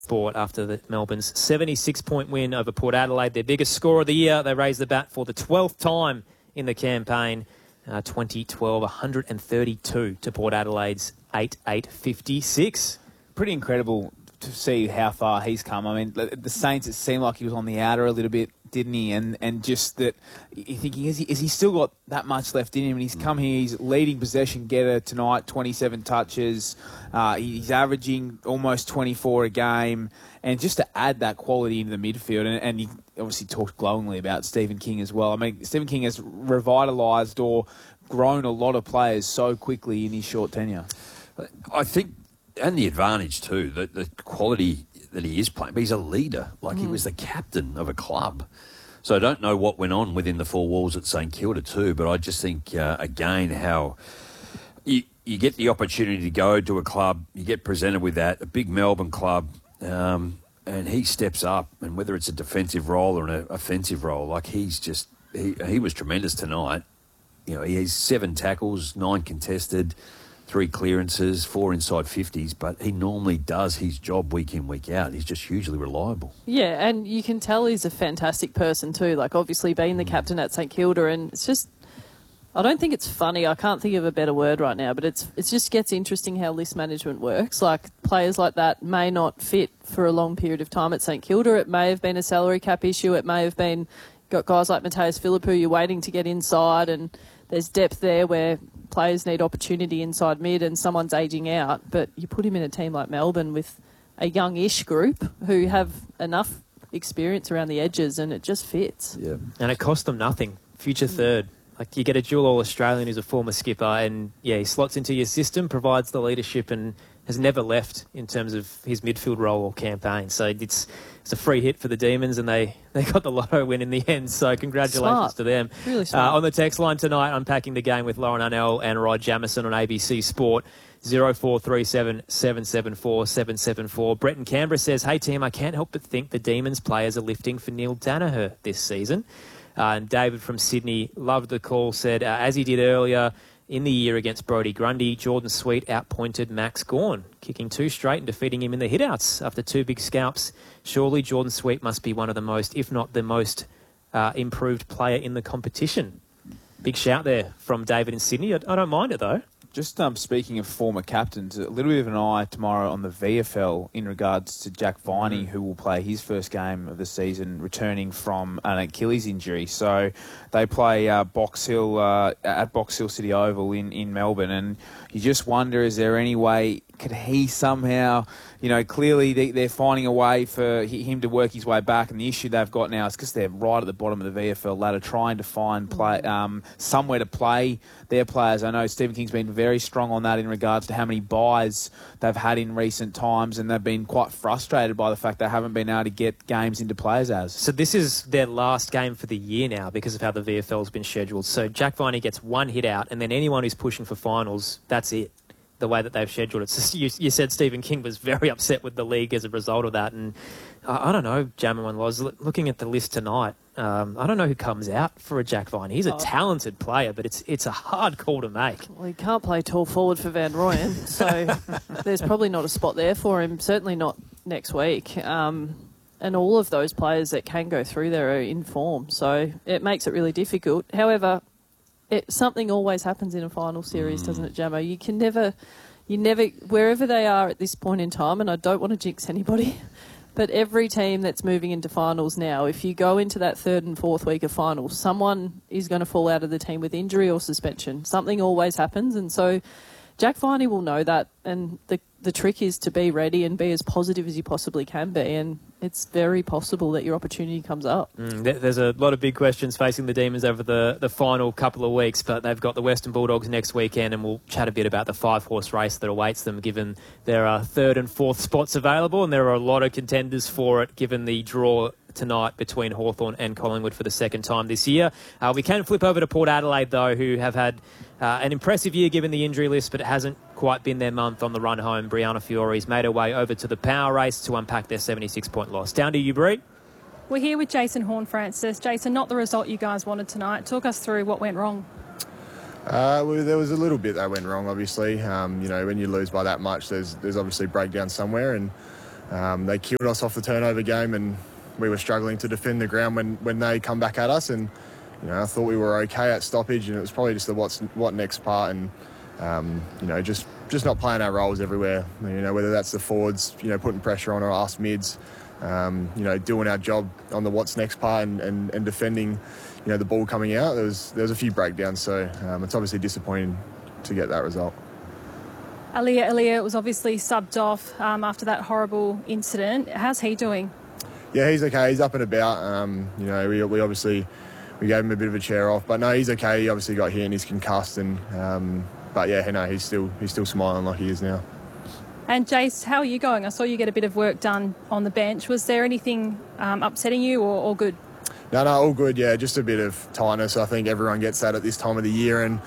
Sport after Melbourne's 76-point win over Port Adelaide, their biggest score of the year. They raised the bat for the 12th time in the campaign. 2012, 132 to Port Adelaide's 856. Pretty incredible to see how far he's come. I mean, the Saints, it seemed like he was on the outer a little bit, didn't he? And just that, you're thinking, is he still got that much left in him? And he's come here, he's leading possession getter tonight, 27 touches. He's averaging almost 24 a game. And just to add that quality into the midfield, and he obviously talked glowingly about Stephen King as well. I mean, Stephen King has revitalised or grown a lot of players so quickly in his short tenure. I think, and the advantage too, the quality that he is playing, but he's a leader. Like he was the captain of a club. So I don't know what went on within the four walls at St Kilda too, but I just think, again, how you get the opportunity to go to a club, you get presented with that, a big Melbourne club, and he steps up, and whether it's a defensive role or an offensive role, like he was tremendous tonight. You know, he has 7 tackles, 9 contested, 3 clearances, 4 inside 50s, but he normally does his job week in, week out. He's just hugely reliable. Yeah, and you can tell he's a fantastic person too, like obviously being the captain at St Kilda, and it's just, I don't think it's funny, I can't think of a better word right now, but it just gets interesting how list management works. Like players like that may not fit for a long period of time at St Kilda. It may have been a salary cap issue. It may have been, got guys like Mateus Philippou, you're waiting to get inside, and there's depth there where players need opportunity inside mid and someone's ageing out, but you put him in a team like Melbourne with a youngish group who have enough experience around the edges, and it just fits. Yeah, and it cost them nothing. Future third. Like you get a dual All-Australian who's a former skipper, and yeah, he slots into your system, provides the leadership, and has never left in terms of his midfield role or campaign. So it's a free hit for the Demons, and they got the lotto win in the end. So congratulations to them. Really smart. On the text line tonight, unpacking the game with Lauren Arnell and Rod Jamison on ABC Sport. 0437 774 774. Brett in Canberra says, "Hey team, I can't help but think the Demons players are lifting for Neil Danaher this season." And David from Sydney loved the call, said, as he did earlier in the year against Brodie Grundy, Jordan Sweet outpointed Max Gawn, kicking 2 straight and defeating him in the hitouts after 2 big scalps. Surely Jordan Sweet must be one of the most, if not the most, improved player in the competition. Big shout there from David in Sydney. I don't mind it, though. Just speaking of former captains, a little bit of an eye tomorrow on the VFL in regards to Jack Viney, who will play his first game of the season, returning from an Achilles injury. So they play Box Hill at Box Hill City Oval in Melbourne, and you just wonder, is there any way could he somehow, clearly they're finding a way for him to work his way back, and the issue they've got now is because they're right at the bottom of the VFL ladder, trying to find somewhere to play their players. I know Stephen King's been very strong on that in regards to how many buys they've had in recent times, and they've been quite frustrated by the fact they haven't been able to get games into players as. So this is their last game for the year now because of how the VFL's been scheduled. So Jack Viney gets 1 hit out, and then anyone who's pushing for finals, that's it. The way that they've scheduled it. So you said Stephen King was very upset with the league as a result of that, and I don't know, Jammer and Loz, looking at the list tonight, I don't know who comes out for a Jack Viney. He's a talented player, but it's a hard call to make. Well, he can't play tall forward for Van Rooyen, so there's probably not a spot there for him, certainly not next week. And all of those players that can go through there are in form, so it makes it really difficult. However, something always happens in a final series, doesn't it, Jamo? You never, wherever they are at this point in time, and I don't want to jinx anybody, but every team that's moving into finals now, if you go into that 3rd and 4th week of finals, someone is going to fall out of the team with injury or suspension. Something always happens, and so Jack Viney will know that, and the trick is to be ready and be as positive as you possibly can be, and it's very possible that your opportunity comes up. There's a lot of big questions facing the Demons over the final couple of weeks, but they've got the Western Bulldogs next weekend, and we'll chat a bit about the 5-horse race that awaits them, given there are 3rd and 4th spots available, and there are a lot of contenders for it, given the draw tonight between Hawthorn and Collingwood for the 2nd time this year. We can flip over to Port Adelaide, though, who have had an impressive year given the injury list, but it hasn't quite been their month on the run home. Brianna Fiore's made her way over to the power race to unpack their 76-point loss. Down to you, Bree. We're here with Jason Horne-Francis. Jason, not the result you guys wanted tonight. Talk us through what went wrong. Well, there was a little bit that went wrong, obviously. When you lose by that much, there's obviously breakdown somewhere, and They killed us off the turnover game, and we were struggling to defend the ground when they come back at us. And I thought we were okay at stoppage, and it was probably just the what next part, and just not playing our roles everywhere. Whether that's the forwards, putting pressure on us mids, doing our job on the what's next part and defending, the ball coming out. There was a few breakdowns, so it's obviously disappointing to get that result. Aaliyah was obviously subbed off after that horrible incident. How's he doing? Yeah, he's okay. He's up and about. We obviously gave him a bit of a chair off, but no, he's okay. He obviously got hit and he's concussed, but yeah, he's still smiling like he is now. And Jace, how are you going? I saw you get a bit of work done on the bench. Was there anything upsetting you, or all good? No, all good. Yeah, just a bit of tightness. I think everyone gets that at this time of the year, and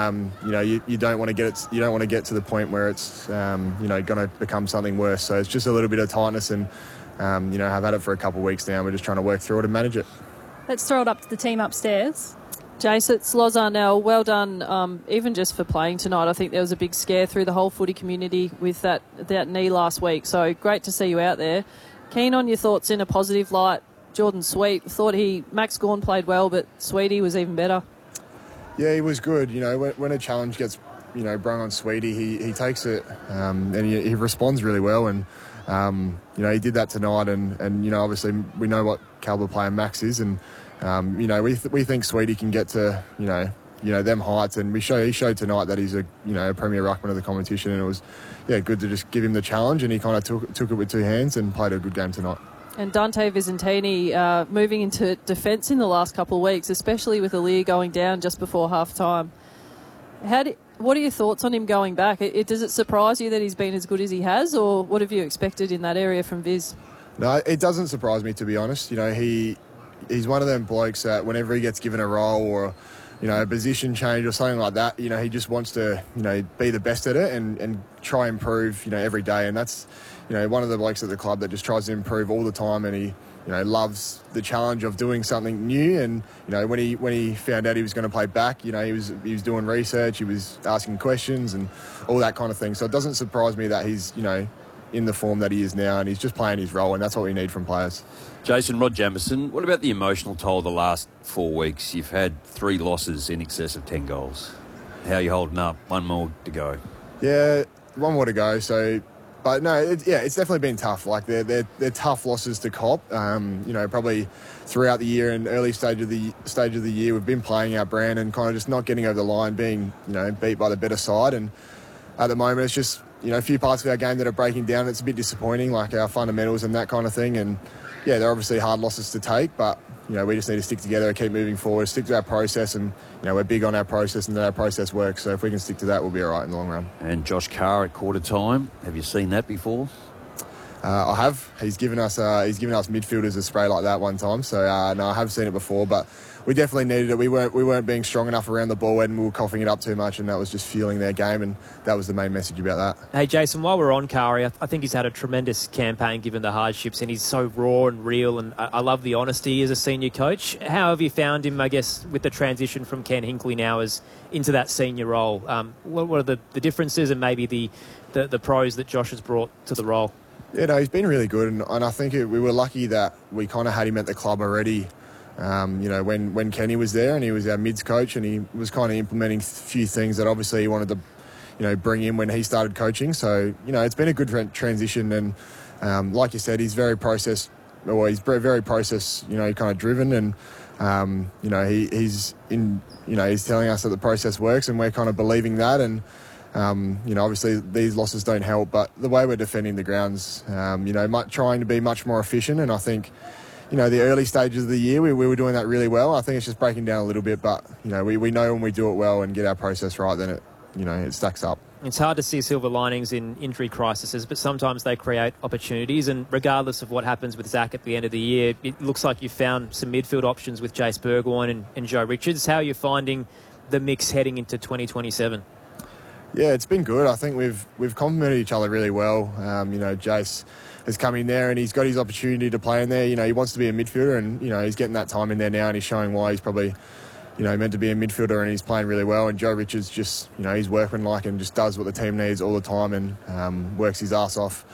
you don't want to get it. You don't want to get to the point where it's going to become something worse. So it's just a little bit of tightness, and I've had it for a couple of weeks now. We're just trying to work through it and manage it. Let's throw it up to the team upstairs. Jace, it's Loz Arnell. Well done, even just for playing tonight. I think there was a big scare through the whole footy community with that knee last week. So great to see you out there. Keen on your thoughts in a positive light. Jordan Sweet, thought Max Gawn played well, but Sweetie was even better. Yeah, he was good. When a challenge gets brung on Sweetie, he takes it and he responds really well. And he did that tonight. And obviously we know what calibre player Max is, and we think Sweetie can get to them heights, and he showed tonight that he's a premier ruckman of the competition, and it was good to just give him the challenge, and he kind of took it with two hands and played a good game tonight. And Dante Visentini moving into defence in the last couple of weeks, especially with Aaliyah going down just before half time. What are your thoughts on him going back? Does it surprise you that he's been as good as he has, or what have you expected in that area from Viz? No, it doesn't surprise me, to be honest. He's one of them blokes that whenever he gets given a role or a position change or something like that, he just wants to be the best at it and try and improve every day. And that's one of the blokes at the club that just tries to improve all the time, and he loves the challenge of doing something new. And when he found out he was going to play back, he was doing research, he was asking questions and all that kind of thing. So it doesn't surprise me that he's in the form that he is now, and he's just playing his role, and that's what we need from players. Jason, Rod Jamieson, what about the emotional toll the last 4 weeks? You've had 3 losses in excess of 10 goals. How are you holding up? One more to go. Yeah, one more to go. So, but no, it's definitely been tough. Like they're tough losses to cop. Probably throughout the year and early stage of the year, we've been playing our brand and kind of just not getting over the line, being beat by the better side. And at the moment, it's just a few parts of our game that are breaking down. It's a bit disappointing, like our fundamentals and that kind of thing. And yeah, they're obviously hard losses to take, but we just need to stick together, keep moving forward, stick to our process, and we're big on our process and that our process works. So if we can stick to that, we'll be all right in the long run. And Josh Carr at quarter time, have you seen that before? I have. He's given us midfielders a spray like that one time. So no, I have seen it before, but we definitely needed it. We weren't being strong enough around the ball, and we were coughing it up too much, and that was just fueling their game, and that was the main message about that. Hey, Jason, while we're on Kari, I think he's had a tremendous campaign given the hardships, and he's so raw and real, and I love the honesty as a senior coach. How have you found him, I guess, with the transition from Ken Hinkley now into that senior role? What are the differences and maybe the pros that Josh has brought to the role? Yeah, no, he's been really good, and I think we were lucky that we kind of had him at the club already. When Kenny was there, and he was our mids coach, and he was kind of implementing a few things that obviously he wanted to, bring in when he started coaching. So it's been a good transition, and like you said, he's very process kind of driven, and he's telling us that the process works, and we're kind of believing that, and. Obviously these losses don't help, but the way we're defending the grounds, trying to be much more efficient. And I think, the early stages of the year, we were doing that really well. I think it's just breaking down a little bit, but, we know when we do it well and get our process right, then it stacks up. It's hard to see silver linings in injury crises, but sometimes they create opportunities. And regardless of what happens with Zach at the end of the year, it looks like you've found some midfield options with Jace Burgoyne and Joe Richards. How are you finding the mix heading into 2027? Yeah, it's been good. I think we've complemented each other really well. Jace has come in there and he's got his opportunity to play in there. He wants to be a midfielder, and he's getting that time in there now, and he's showing why he's probably meant to be a midfielder, and he's playing really well. And Joe Richards just he's workmanlike and just does what the team needs all the time, and works his ass off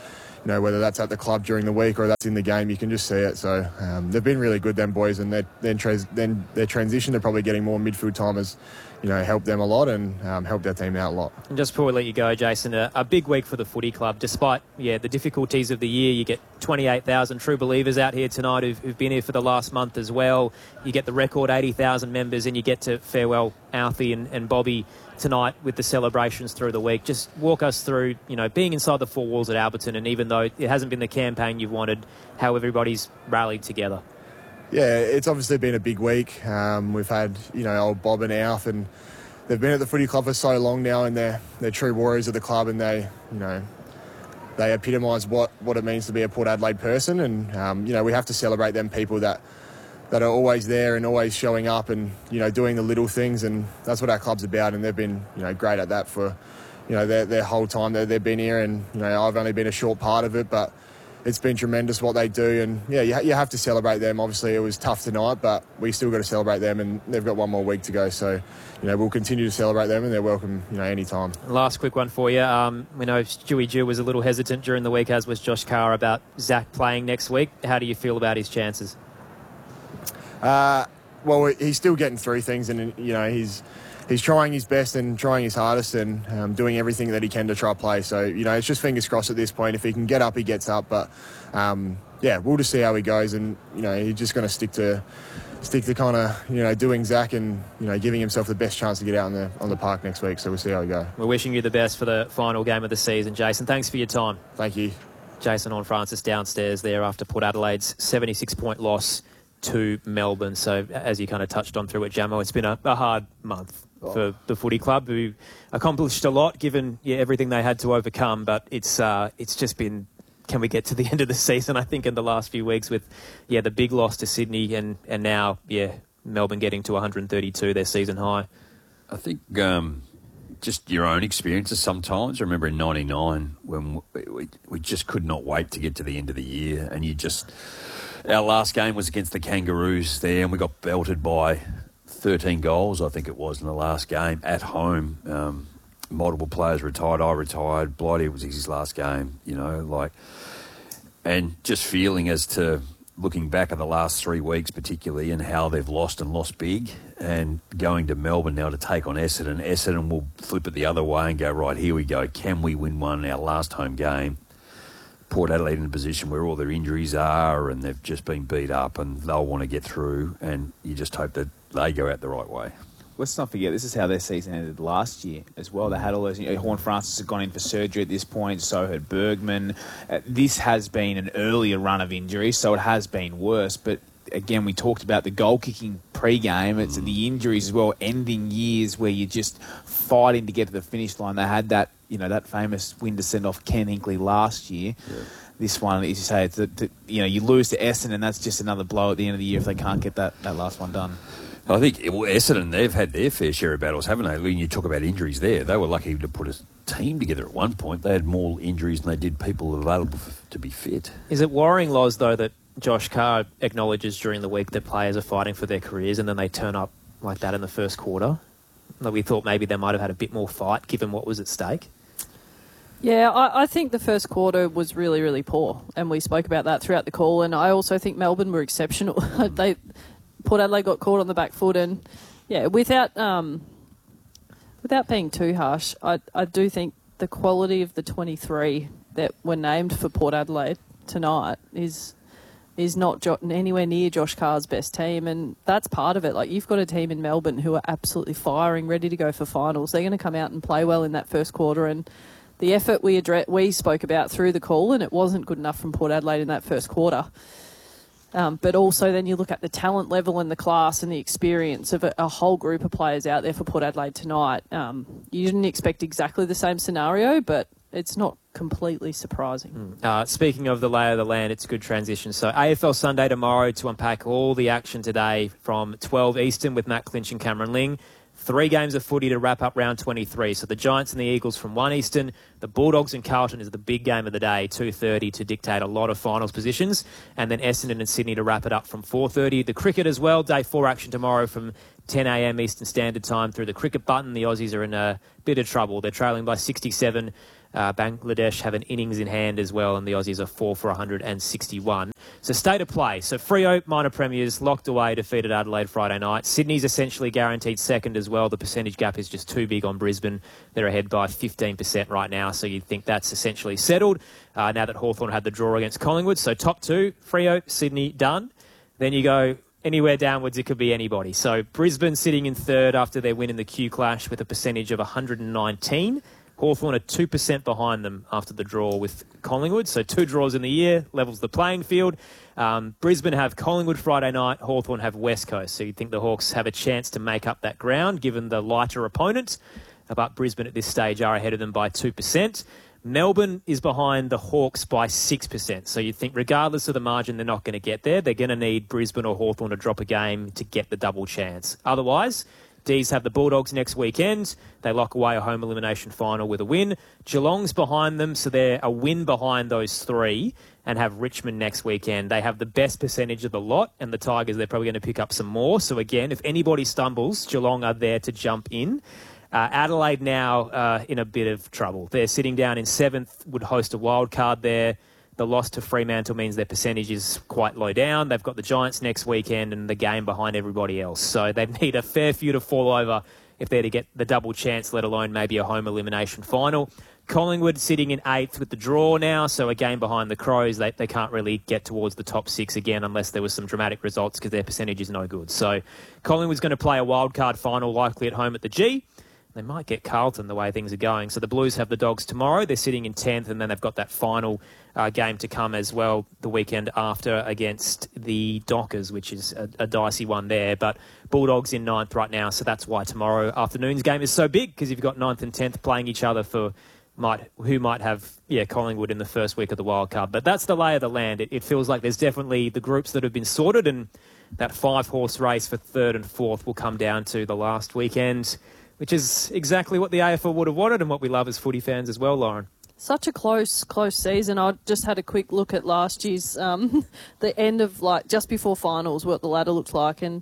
you know, whether that's at the club during the week or that's in the game, you can just see it. So they've been really good, them boys, and then their transition, they're probably getting more midfield time has, you know, helped them a lot and helped their team out a lot. And just before we let you go, Jason, a big week for the footy club. Despite, the difficulties of the year, you get 28,000 true believers out here tonight who've been here for the last month as well. You get the record 80,000 members, and you get to farewell Alfie and Bobby tonight with the celebrations through the week. Just walk us through, being inside the four walls at Alberton, and even though it hasn't been the campaign you've wanted, how everybody's rallied together. Yeah, it's obviously been a big week. We've had, old Bob and Alf, and they've been at the footy club for so long now, and they're true warriors of the club, and they epitomise what it means to be a Port Adelaide person. And, we have to celebrate them people that are always there and always showing up and, doing the little things. And that's what our club's about. And they've been, great at that for, their whole time they've been here. And, I've only been a short part of it, but it's been tremendous what they do. And, you have to celebrate them. Obviously, it was tough tonight, but we still got to celebrate them, and they've got one more week to go. So, we'll continue to celebrate them, and they're welcome, anytime. Last quick one for you. We know Stewie Jew was a little hesitant during the week, as was Josh Carr, about Zach playing next week. How do you feel about his chances? Well, he's still getting through things, and he's trying his best and trying his hardest and doing everything that he can to try to play. So it's just fingers crossed at this point. If he can get up, he gets up. But we'll just see how he goes, and he's just going to stick to kind of doing Zach and giving himself the best chance to get out on the park next week. So we'll see how we go. We're wishing you the best for the final game of the season, Jason. Thanks for your time. Thank you. Jason Horne-Francis downstairs there after Port Adelaide's 76-point loss to Melbourne. So as you kind of touched on through it, Jamo, it's been a hard month for the footy club, who accomplished a lot given everything they had to overcome. But it's just been, can we get to the end of the season, I think, in the last few weeks with the big loss to Sydney and now Melbourne getting to 132, their season high. I think just your own experiences sometimes. I remember in 99 when we just could not wait to get to the end of the year, and our last game was against the Kangaroos there, and we got belted by 13 goals, I think it was, in the last game at home. Multiple players retired. I retired. Blighty, it was his last game, and just feeling as to looking back at the last 3 weeks particularly and how they've lost and lost big, and going to Melbourne now to take on Essendon. Essendon will flip it the other way and go, right, here we go. Can we win one in our last home game? Port Adelaide in a position where all their injuries are and they've just been beat up and they'll want to get through, and you just hope that they go out the right way. Let's not forget, this is how their season ended last year as well. They had all those... Horne-Francis had gone in for surgery at this point, so had Bergman. This has been an earlier run of injuries, so it has been worse. But again, we talked about the goal-kicking pre-game. It's the injuries as well, ending years where you're just fighting to get to the finish line. They had that, that famous win to send off Ken Hinkley last year. Yeah. This one, as you say, you lose to Essendon, and that's just another blow at the end of the year if they can't get that last one done. I think Essendon, they've had their fair share of battles, haven't they? When you talk about injuries there, they were lucky to put a team together at one point. They had more injuries than they did people available to be fit. Is it worrying, Loz, though, that Josh Carr acknowledges during the week that players are fighting for their careers and then they turn up like that in the first quarter? Like, we thought maybe they might have had a bit more fight given what was at stake. Yeah, I think the first quarter was really, really poor, and we spoke about that throughout the call. And I also think Melbourne were exceptional. Port Adelaide got caught on the back foot, and without being too harsh, I do think the quality of the 23 that were named for Port Adelaide tonight is not anywhere near Josh Carr's best team, and that's part of it. Like, you've got a team in Melbourne who are absolutely firing, ready to go for finals. They're going to come out and play well in that first quarter, and the effort we spoke about through the call, and it wasn't good enough from Port Adelaide in that first quarter. But also then you look at the talent level and the class and the experience of a whole group of players out there for Port Adelaide tonight. You didn't expect exactly the same scenario, but it's not completely surprising. Speaking of the lay of the land, it's a good transition. So AFL Sunday tomorrow to unpack all the action today from 12 Eastern with Matt Clinch and Cameron Ling. 3 games of footy to wrap up round 23. So the Giants and the Eagles from 1 Eastern. The Bulldogs and Carlton is the big game of the day, 2:30, to dictate a lot of finals positions. And then Essendon and Sydney to wrap it up from 4:30. The cricket as well, day 4 action tomorrow from 10 a.m. Eastern Standard Time through the cricket button. The Aussies are in a bit of trouble. They're trailing by 67 Bangladesh have an innings in hand as well, and the Aussies are 4 for 161. So state of play. So Freo, minor premiers, locked away, defeated Adelaide Friday night. Sydney's essentially guaranteed second as well. The percentage gap is just too big on Brisbane. They're ahead by 15% right now, so you'd think that's essentially settled now that Hawthorn had the draw against Collingwood. So top two, Freo, Sydney, done. Then you go anywhere downwards, it could be anybody. So Brisbane sitting in third after their win in the Q Clash with a percentage of 119. Hawthorn are 2% behind them after the draw with Collingwood. So 2 draws in the year, levels the playing field. Brisbane have Collingwood Friday night. Hawthorn have West Coast. So you'd think the Hawks have a chance to make up that ground given the lighter opponent. But Brisbane at this stage are ahead of them by 2%. Melbourne is behind the Hawks by 6%. So you'd think regardless of the margin, they're not going to get there. They're going to need Brisbane or Hawthorn to drop a game to get the double chance. Otherwise, D's have the Bulldogs next weekend. They lock away a home elimination final with a win. Geelong's behind them, so they're a win behind those 3 and have Richmond next weekend. They have the best percentage of the lot, and the Tigers, they're probably going to pick up some more. So again, if anybody stumbles, Geelong are there to jump in. Adelaide now in a bit of trouble. They're sitting down in 7th, would host a wild card there. The loss to Fremantle means their percentage is quite low down. They've got the Giants next weekend and the game behind everybody else. So they need a fair few to fall over if they're to get the double chance, let alone maybe a home elimination final. Collingwood sitting in 8th with the draw now, so a game behind the Crows. They can't really get towards the top 6 again unless there was some dramatic results because their percentage is no good. So Collingwood's going to play a wild card final likely at home at the G. They might get Carlton the way things are going. So the Blues have the Dogs tomorrow. They're sitting in 10th, and then they've got that final game to come as well the weekend after against the Dockers, which is a dicey one there. But Bulldogs in 9th right now, so that's why tomorrow afternoon's game is so big, because you've got 9th and 10th playing each other for who might have Collingwood in the first week of the wild card. But that's the lay of the land. It feels like there's definitely the groups that have been sorted, and that 5-horse race for 3rd and 4th will come down to the last weekend, which is exactly what the AFL would have wanted and what we love as footy fans as well, Lauren. Such a close season. I just had a quick look at last year's, the end of just before finals, what the ladder looked like, and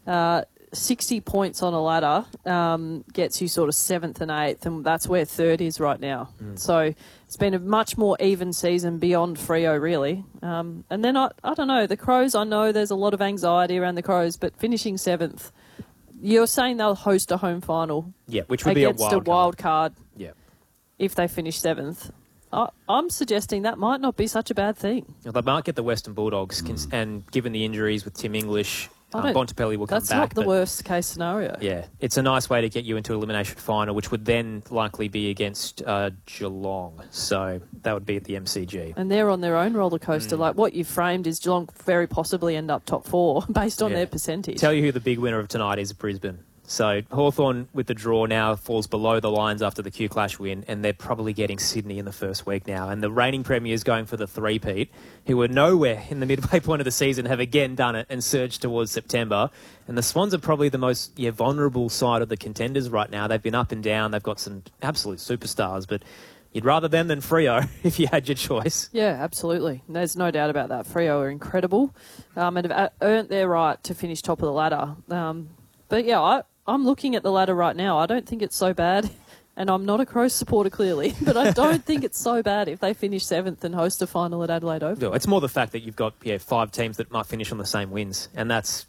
60 points on a ladder gets you sort of 7th and 8th, and that's where 3rd is right now. So it's been a much more even season beyond Freo, really. And then I don't know, the Crows, I know there's a lot of anxiety around the Crows, but finishing 7th, you're saying they'll host a home final. Yeah, which would be a wild card. Yeah. If they finish 7th. I'm suggesting that might not be such a bad thing. Well, they might get the Western Bulldogs, and given the injuries with Tim English, Bontempelli will come back. That's not the worst case scenario. Yeah, it's a nice way to get you into elimination final, which would then likely be against Geelong. So that would be at the MCG. And they're on their own roller coaster. Like what you've framed is Geelong very possibly end up top 4 based on their percentage. Tell you who the big winner of tonight is, Brisbane. So Hawthorn with the draw now falls below the Lions after the Q Clash win, and they're probably getting Sydney in the first week now. And the reigning premiers going for the three-peat, who were nowhere in the midway point of the season, have again done it and surged towards September. And the Swans are probably the most vulnerable side of the contenders right now. They've been up and down. They've got some absolute superstars, but you'd rather them than Freo if you had your choice. Yeah, absolutely. There's no doubt about that. Freo are incredible and have earned their right to finish top of the ladder. But yeah, I'm looking at the ladder right now. I don't think it's so bad, and I'm not a Crows supporter clearly, but I don't think it's so bad if they finish 7th and host a final at Adelaide Oval. No, it's more the fact that you've got 5 teams that might finish on the same wins, and that's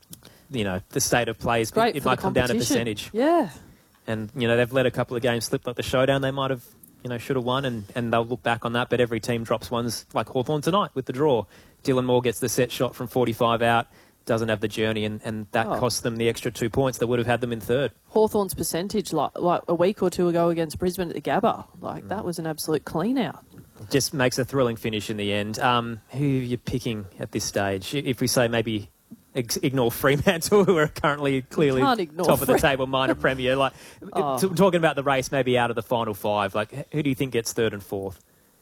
the state of play. Great it for might the come down to competition. percentage. Yeah, and they've let a couple of games slip, like the showdown. They might have should have won, and they'll look back on that. But every team drops ones, like Hawthorn tonight with the draw. Dylan Moore gets the set shot from 45 out. Doesn't have the journey, and that costs them the extra 2 points that would have had them in third. Hawthorn's percentage, like a week or two ago against Brisbane at the Gabba, that was an absolute clean out. Just makes a thrilling finish in the end. Who are you picking at this stage? If we say maybe ignore Fremantle, who are currently clearly top of the table, minor premier. Talking about the race maybe out of the final 5, who do you think gets 3rd and 4th?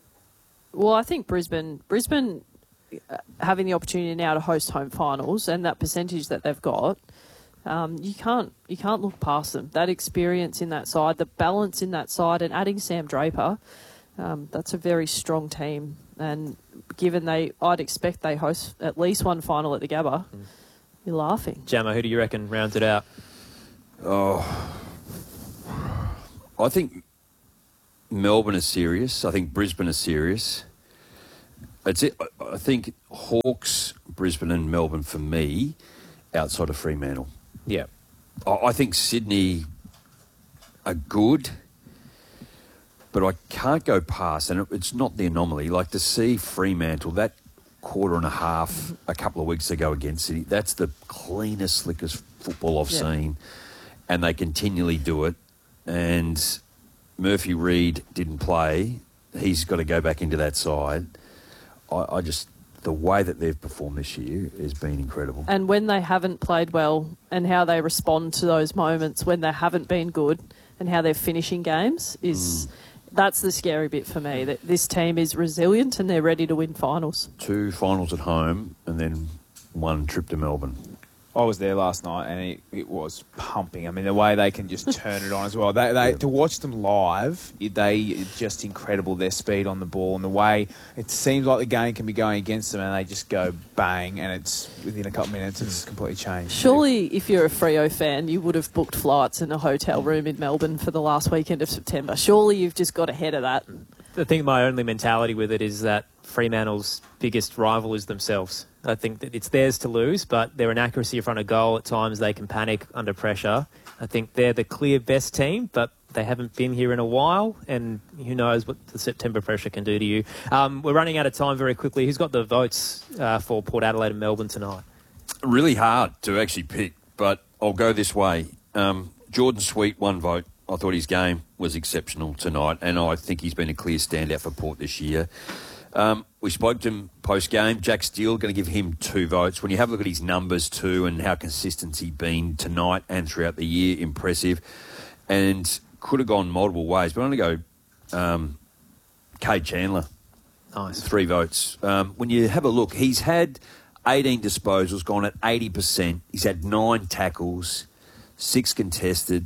Well, I think Brisbane having the opportunity now to host home finals and that percentage that they've got, you can't look past them. That experience in that side, the balance in that side, and adding Sam Draper, that's a very strong team. And given I'd expect they host at least one final at the Gabba, you're laughing. Jammer, who do you reckon rounds it out? I think Melbourne is serious. I think Brisbane is serious. It's it. I think Hawks, Brisbane and Melbourne for me, outside of Fremantle. Yeah. I think Sydney are good, but I can't go past, and it's not the anomaly. Like to see Fremantle, that quarter and a half a couple of weeks ago against City, that's the cleanest, slickest football I've seen, and they continually do it. And Murphy Reid didn't play. He's got to go back into that side. I just... The way that they've performed this year has been incredible. And when they haven't played well and how they respond to those moments when they haven't been good and how they're finishing games is... That's the scary bit for me, that this team is resilient and they're ready to win finals. 2 finals at home and then 1 trip to Melbourne. I was there last night and it was pumping. I mean, the way they can just turn it on as well. They to watch them live, they just incredible, their speed on the ball and the way it seems like the game can be going against them and they just go bang and it's within a couple of minutes it's completely changed. Surely if you're a Freo fan, you would have booked flights in a hotel room in Melbourne for the last weekend of September. Surely you've just got ahead of that. I think my only mentality with it is that Fremantle's biggest rival is themselves. I think that it's theirs to lose, but their inaccuracy in front of goal, at times they can panic under pressure. I think they're the clear best team, but they haven't been here in a while, and who knows what the September pressure can do to you. We're running out of time very quickly. Who's got the votes for Port Adelaide and Melbourne tonight? Really hard to actually pick, but I'll go this way. Jordan Sweet, 1 vote. I thought his game was exceptional tonight, and I think he's been a clear standout for Port this year. We spoke to him post-game. Jack Steele, going to give him 2 votes. When you have a look at his numbers too and how consistent he's been tonight and throughout the year, impressive. And could have gone multiple ways, but I'm going to go Cade Chandler. Nice. 3 votes. When you have a look, he's had 18 disposals, gone at 80%. He's had 9 tackles, 6 contested,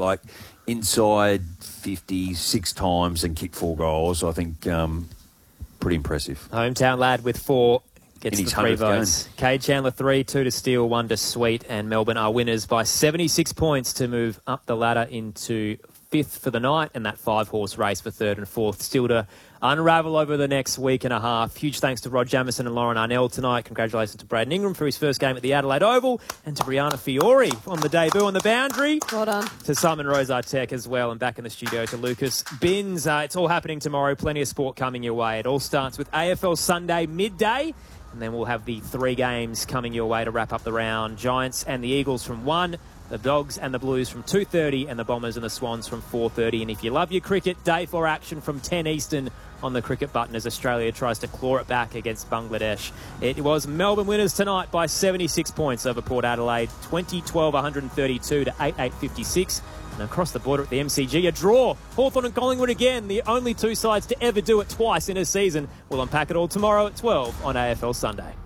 inside 50 6 times and kicked 4 goals. I think... pretty impressive. Hometown lad with 4 gets in the his 3 100th votes. Cade Chandler 3, 2 to Steele, 1 to Sweet, and Melbourne are winners by 76 points to move up the ladder into 5th for the night, and that 5-horse race for 3rd and 4th still to unravel over the next week and a half. Huge thanks to Rod Jamison and Lauren Arnell tonight. Congratulations to Braden Ingram for his first game at the Adelaide Oval, and to Brianna Fiore on the debut on the boundary. Well done. To Simon Rosartek as well, and back in the studio to Lucas Binns. It's all happening tomorrow. Plenty of sport coming your way. It all starts with AFL Sunday midday, and then we'll have the 3 games coming your way to wrap up the round. Giants and the Eagles from 1. The Dogs and the Blues from 2:30, and the Bombers and the Swans from 4:30. And if you love your cricket, day 4 action from 10 Eastern on the cricket button as Australia tries to claw it back against Bangladesh. It was Melbourne winners tonight by 76 points over Port Adelaide, 20-12-132 to 8-8-56. And across the border at the MCG, a draw. Hawthorn and Collingwood again, the only 2 sides to ever do it twice in a season. We'll unpack it all tomorrow at 12 on AFL Sunday.